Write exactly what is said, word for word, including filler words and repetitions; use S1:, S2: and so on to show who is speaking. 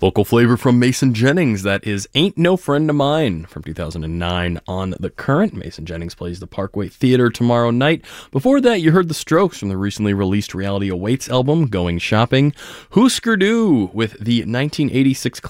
S1: Vocal flavor from Mason Jennings, that is Ain't No Friend of Mine from two thousand nine on The Current. Mason Jennings plays the Parkway Theater tomorrow night. Before that, you heard The Strokes from the recently released Reality Awaits album, Going Shopping. Husker Du with the nineteen eighty-six